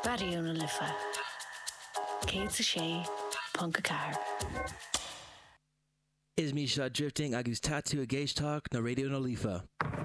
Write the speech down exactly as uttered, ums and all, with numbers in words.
Radio na Lifa. Cé sa sé, Punca Car. Is me shot drifting agus tattoo a gauge talk na Radio na Lifa.